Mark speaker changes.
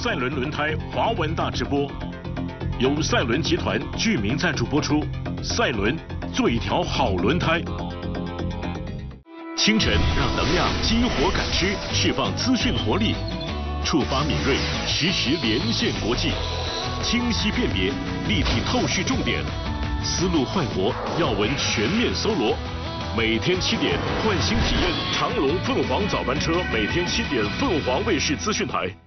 Speaker 1: 赛伦轮胎华文大直播，由赛伦集团剧名赞助播出。赛伦做一条好轮胎。清晨让能量激活感知，释放资讯活力，触发敏锐，实时连线国际，清晰辨别，立体透视重点，思路焕活，要闻全面搜罗。每天7点，焕新体验长隆凤凰早班车，每天7点，凤凰卫视资讯台。